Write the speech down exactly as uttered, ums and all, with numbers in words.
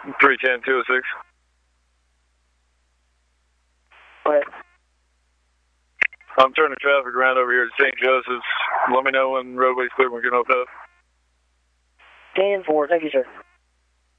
three ten, two oh six. What? I'm turning traffic around over here at Saint Joseph's. Let me know when roadway's clear. We're going to open up. ten four, thank you, sir.